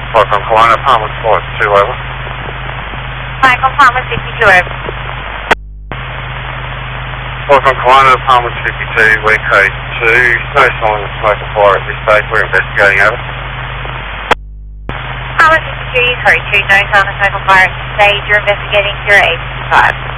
Call from Kelowna Apartments 42, over. Michael Palmer 52, over. Call from Kelowna Apartments 52, we're code 2. No sign of smoke or fire at this stage. We're investigating, over. Palmer 52, sorry, 2, no sign of smoke or fire at this stage. You're investigating 0855.